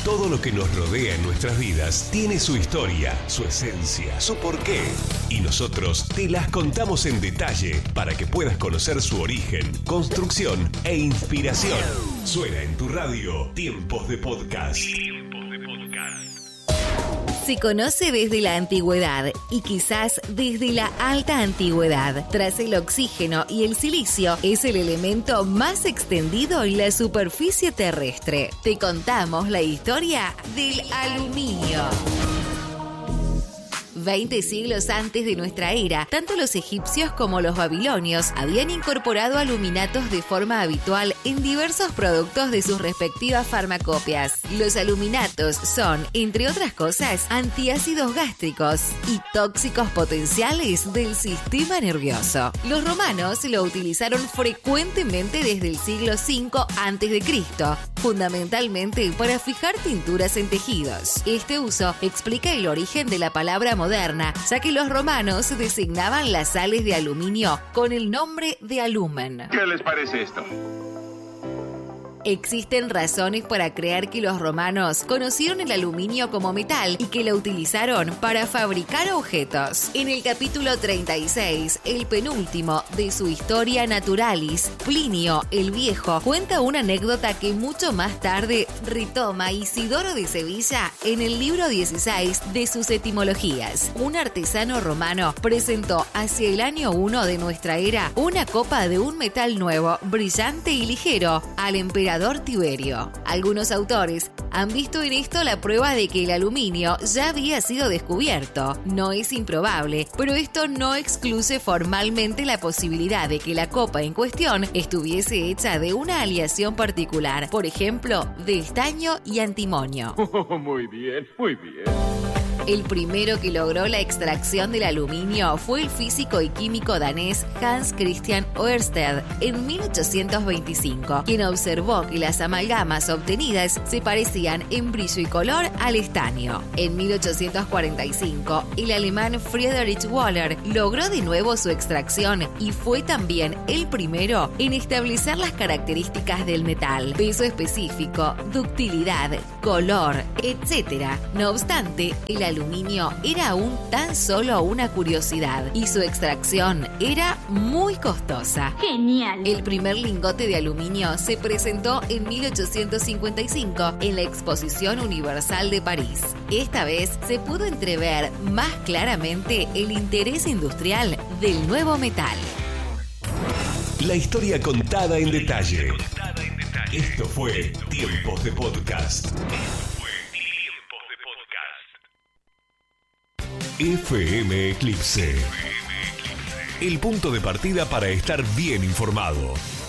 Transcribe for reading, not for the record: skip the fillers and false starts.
Todo lo que nos rodea en nuestras vidas tiene su historia, su esencia, su porqué. Y nosotros te las contamos en detalle para que puedas conocer su origen, construcción e inspiración. Suena en tu radio Tiempos de Podcast. Se conoce desde la antigüedad y quizás desde la alta antigüedad. Tras el oxígeno y el silicio, es el elemento más extendido en la superficie terrestre. Te contamos la historia del aluminio. 20 siglos antes de nuestra era, tanto los egipcios como los babilonios habían incorporado aluminatos de forma habitual en diversos productos de sus respectivas farmacopias. Los aluminatos son, entre otras cosas, antiácidos gástricos y tóxicos potenciales del sistema nervioso. Los romanos lo utilizaron frecuentemente desde el siglo V a.C., fundamentalmente para fijar tinturas en tejidos. Este uso explica el origen de la palabra moderna, ya que los romanos designaban las sales de aluminio con el nombre de alumen. ¿Qué les parece esto? Existen razones para creer que los romanos conocieron el aluminio como metal y que lo utilizaron para fabricar objetos. En el capítulo 36, el penúltimo de su Historia Naturalis, Plinio el Viejo cuenta una anécdota que mucho más tarde retoma Isidoro de Sevilla en el libro 16 de sus etimologías. Un artesano romano presentó hacia el año 1 de nuestra era una copa de un metal nuevo, brillante y ligero al emperador Tiberio. Algunos autores han visto en esto la prueba de que el aluminio ya había sido descubierto. No es improbable, pero esto no excluye formalmente la posibilidad de que la copa en cuestión estuviese hecha de una aleación particular, por ejemplo, de estaño y antimonio. Muy bien, muy bien. El primero que logró la extracción del aluminio fue el físico y químico danés Hans Christian Ørsted en 1825, quien observó que las amalgamas obtenidas se parecían en brillo y color al estaño. En 1845, el alemán Friedrich Wöhler logró de nuevo su extracción y fue también el primero en establecer las características del metal: peso específico, ductilidad, color, etc. No obstante, el aluminio era aún tan solo una curiosidad y su extracción era muy costosa. ¡Genial! El primer lingote de aluminio se presentó en 1855 en la Exposición Universal de París. Esta vez se pudo entrever más claramente el interés industrial del nuevo metal. La historia contada en detalle. Esto fue Tiempos de Podcast. FM Eclipse. El punto de partida para estar bien informado.